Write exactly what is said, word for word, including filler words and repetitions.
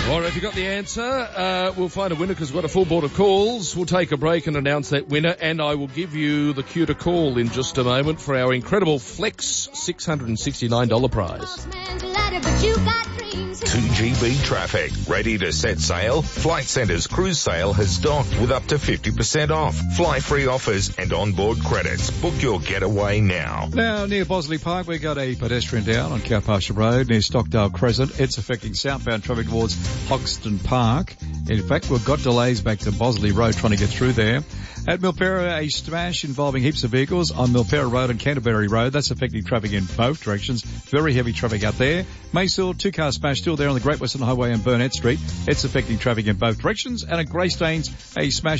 All right, if you got the answer, uh, we'll find a winner because we've got a full board of calls. We'll take a break and announce that winner, and I will give you the cue to call in just a moment for our incredible Flex six hundred sixty-nine dollars prize. two G B traffic. Ready to set sail? Flight Centre's cruise sale has docked with up to fifty percent off. Fly free offers and onboard credits. Book your getaway now. Now, near Bosley Park, we got a pedestrian down on Cowpasture Road near Stockdale Crescent. It's affecting southbound traffic towards Hoxton Park. In fact, we've got delays back to Bosley Road trying to get through there. At Milpera, a smash involving heaps of vehicles on Milpera Road and Canterbury Road. That's affecting traffic in both directions. Very heavy traffic out there. Mayfield, two-car smash still there on the Great Western Highway and Burnett Street. It's affecting traffic in both directions. And at Greystanes, a smash